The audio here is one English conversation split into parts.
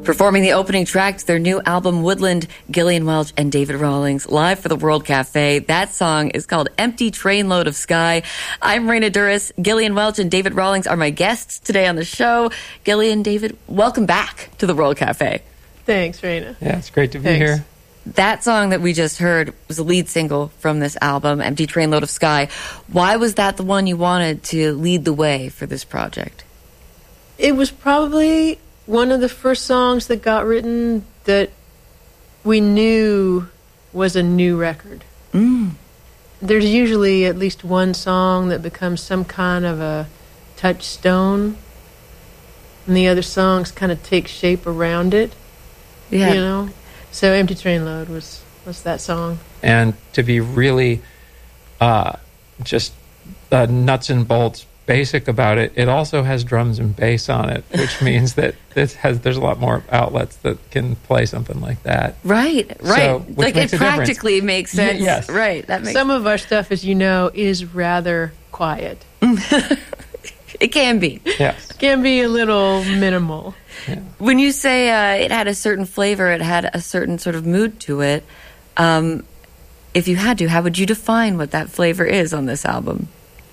Performing the opening track to their new album, Woodland, Gillian Welch and David Rawlings, live for the World Cafe. That song is called Empty Trainload of Sky. I'm Raina Duras. Gillian Welch and David Rawlings are my guests today on the show. Gillian, David, welcome back to the World Cafe. Thanks, Raina. Yeah, it's great to be here. That song that we just heard was the lead single from this album, Empty Trainload of Sky. Why was that the one you wanted to lead the way for this project? It was probably one of the first songs that got written that we knew was a new record. There's usually at least one song that becomes some kind of a touchstone, and the other songs kind of take shape around it. Yeah. You know? So Empty Trainload was that song. And to be really just nuts and bolts basic about it, it also has drums and bass on it, which means that there's a lot more outlets that can play something like that. Right. So, like it practically makes sense. Yes. Right. That makes Some of our stuff, as you know, is rather quiet. It can be. Yes. It can be a little minimal. Yeah. When you say it had a certain flavor, it had a certain sort of mood to it, if you had to, how would you define what that flavor is on this album?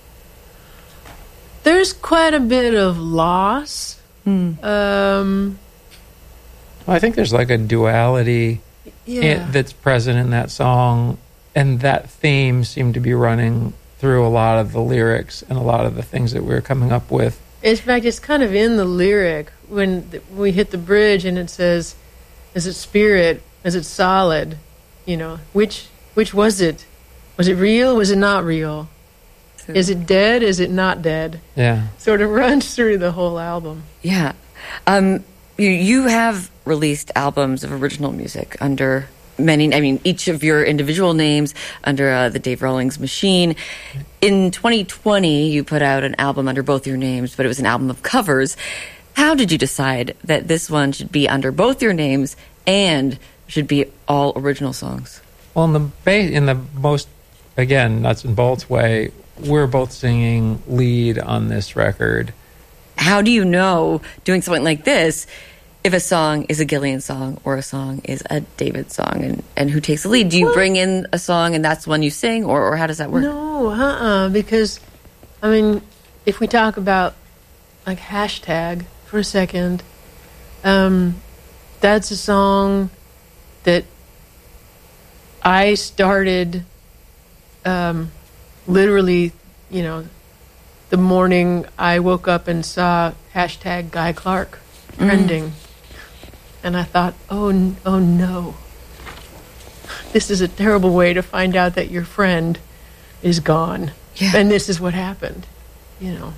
There's quite a bit of loss. Well, I think there's like a duality that's present in that song, and that theme seemed to be running through a lot of the lyrics and a lot of the things that we were coming up with. In fact, it's kind of in the lyric when we hit the bridge and it says, is it spirit? Is it solid? You know, which was it? Was it real? Was it not real? Is it dead? Is it not dead? Yeah. Sort of runs through the whole album. Yeah. You have released albums of original music under each of your individual names under the Dave Rawlings Machine. In 2020, you put out an album under both your names, but it was an album of covers. How did you decide that this one should be under both your names and should be all original songs? Well, in the most, again, nuts and bolts way, we're both singing lead on this record. How do you know, doing something like this, if a song is a Gillian song or a song is a David song, and who takes the lead? Do you bring in a song and that's the one you sing, or how does that work? No, because, I mean, if we talk about, like, Hashtag for a second, that's a song that I started literally, you know, the morning I woke up and saw Hashtag Guy Clark trending. And I thought, oh no. This is a terrible way to find out that your friend is gone. Yeah. And this is what happened, you know.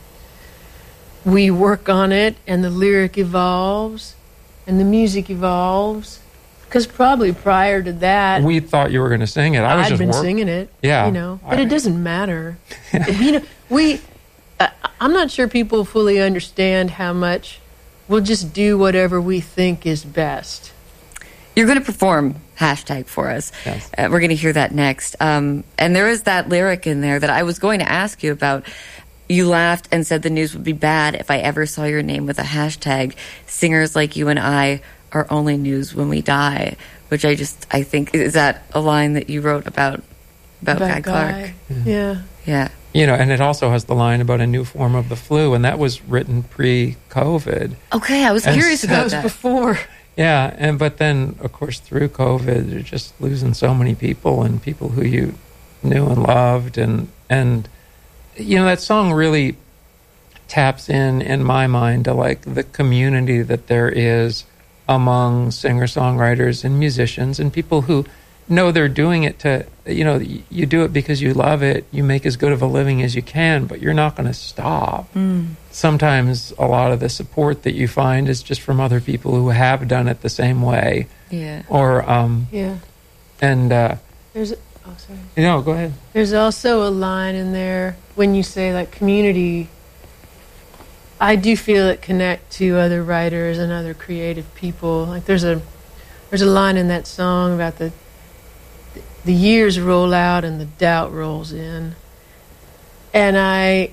We work on it, and the lyric evolves, and the music evolves. Because probably prior to that, We thought you were going to sing it. I'd been singing it. Yeah. You know, but it doesn't matter. You know, I'm not sure people fully understand how much we'll just do whatever we think is best. You're going to perform Hashtag for us. Yes. We're going to hear that next. And there is that lyric in there that I was going to ask you about. You laughed and said the news would be bad if I ever saw your name with a hashtag. Singers like you and I are only news when we die, which I think, is that a line that you wrote about Guy Clark? Yeah. Yeah. You know, and it also has the line about a new form of the flu, and that was written pre-COVID. Okay, I was curious about that. That was before. Yeah, but then, of course, through COVID, you're just losing so many people and people who you knew and loved, and you know, that song really taps in my mind, to like the community that there is among singer-songwriters and musicians and people who know they're doing it to, you know, you do it because you love it, you make as good of a living as you can, but you're not going to stop. Sometimes a lot of the support that you find is just from other people who have done it the same way. Yeah. Or, Yeah. and, There's oh, sorry. no, go ahead. There's also a line in there when you say, like, community. I do feel it connect to other writers and other creative people. Like, there's a line in that song about the years roll out and the doubt rolls in. And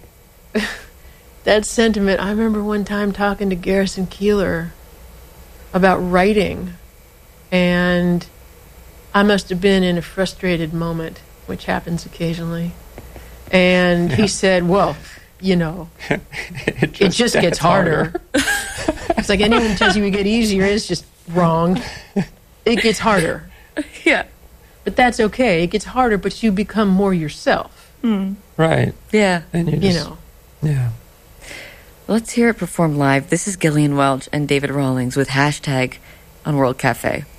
that sentiment, I remember one time talking to Garrison Keillor about writing, and I must have been in a frustrated moment, which happens occasionally. And he said, well, you know, it just gets harder. It's like anyone who tells you get easier is just wrong. It gets harder. Yeah. But that's okay. It gets harder, but you become more yourself. Right. Yeah. And you just, Yeah. Let's hear it performed live. This is Gillian Welch and David Rawlings with Hashtag on World Cafe.